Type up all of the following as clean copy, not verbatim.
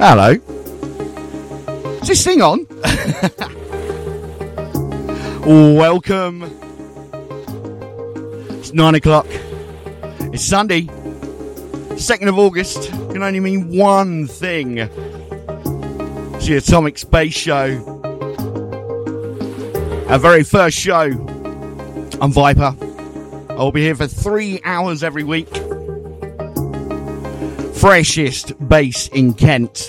Hello. Is this thing on? Welcome. It's 9 o'clock. It's Sunday, 2nd of August. Can only mean one thing. It's the Atomic Space Show. Our very first show. I'm Viper. I'll be here for 3 hours every week. Freshest bass in Kent.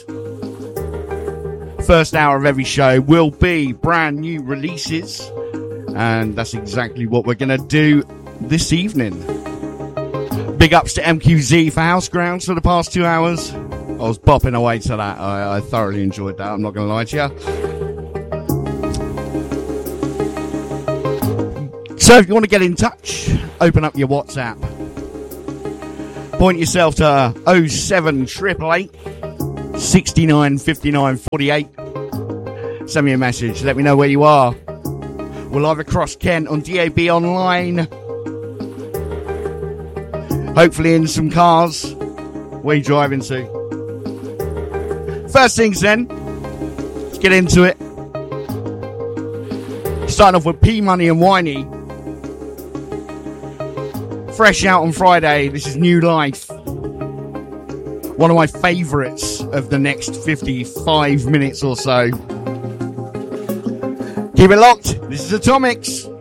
First hour of every show will be brand new releases, and that's exactly what we're going to do this evening. Big ups to MQZ for House Grounds for the past 2 hours. I was bopping away to that. I thoroughly enjoyed that, I'm not going to lie to you. So if you want to get in touch, open up your WhatsApp. Point yourself to 07888 69 59 48. Send me a message. Let me know where you are. We're live across Kent on DAB Online. Hopefully in some cars. Where are you driving to? First things then. Let's get into it. Starting off with P Money and Whiny. Fresh out on Friday. This is New Life. One of my favourites of the next 55 minutes or so. Keep it locked. This is Atomics.